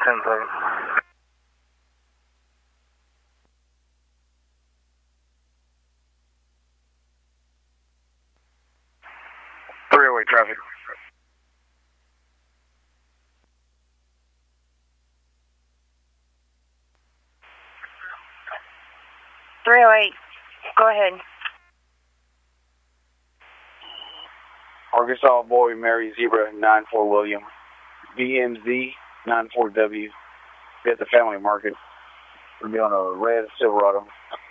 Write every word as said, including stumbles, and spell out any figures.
ten seven. three oh eight traffic. three oh eight, go ahead. Arkansas Boy Mary Zebra nine four William. B M Z nine four W. Be at the family market. We'll be on a red Silverado.